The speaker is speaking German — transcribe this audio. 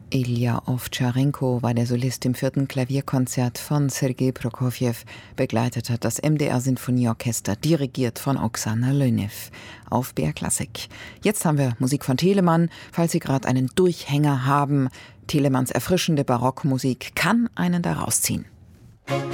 Ilja Ovtcharенко war der Solist im 4. Klavierkonzert von Sergei Prokofjew. Begleitet hat das MDR-Sinfonieorchester, dirigiert von Oksana Lönew. Auf BR Klassik. Jetzt haben wir Musik von Telemann. Falls Sie gerade einen Durchhänger haben, Telemanns erfrischende Barockmusik kann einen da rausziehen.